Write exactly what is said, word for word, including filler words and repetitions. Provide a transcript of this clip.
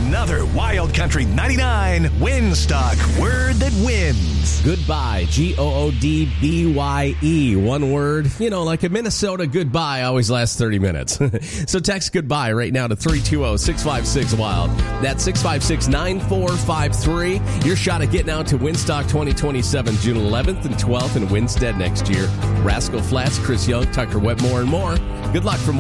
another Wild Country ninety-nine Winstock Word That Wins. Goodbye, G O O D B Y E. One word, you know, like a Minnesota goodbye always lasts thirty minutes. So text goodbye right now to three two zero, six five six, wild. That's six five six, nine four five three. Your shot at getting out to Winstock twenty twenty-seven, June eleventh and twelfth in Winstead next year. Rascal Flats, Chris Young, Tucker Wetmore, and more. Good luck from